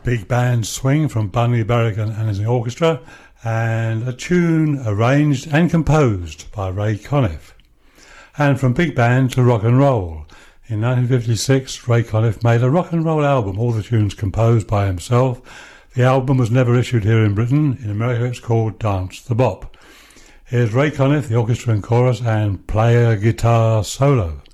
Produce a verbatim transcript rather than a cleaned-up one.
big band swing from Bunny Berrigan and his orchestra, and a tune arranged and composed by Ray Conniff. And from big band to rock and roll. In nineteen fifty-six, Ray Conniff made a rock and roll album, all the tunes composed by himself. The album was never issued here in Britain. In America it's called Dance the Bop. Here's Ray Conniff, the orchestra and chorus, and play a guitar solo.